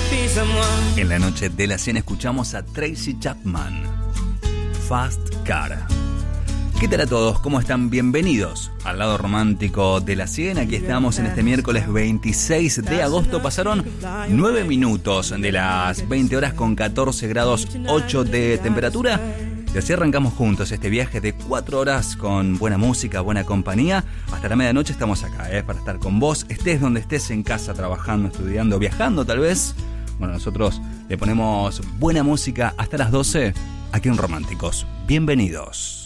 En la noche de la 100 escuchamos a Tracy Chapman, Fast Car. ¿Qué tal a todos? ¿Cómo están? Bienvenidos al lado romántico de la 100. Aquí estamos en este miércoles 26 de agosto. Pasaron 9 minutos de las 20 horas con 14 grados 8 de temperatura. Y así arrancamos juntos este viaje de 4 horas con buena música, buena compañía. Hasta la medianoche estamos acá, para estar con vos. Estés donde estés, en casa, trabajando, estudiando, viajando tal vez. Bueno, nosotros le ponemos buena música hasta las 12 aquí en Románticos. Bienvenidos.